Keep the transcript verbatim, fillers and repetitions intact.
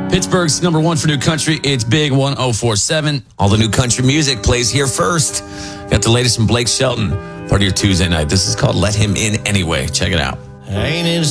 Pittsburgh's number one for new country. It's Big one oh four seven. All the new country music plays here first. Got the latest from Blake Shelton, part of your Tuesday night. This is called Let Him In Anyway. Check it out. Ain't it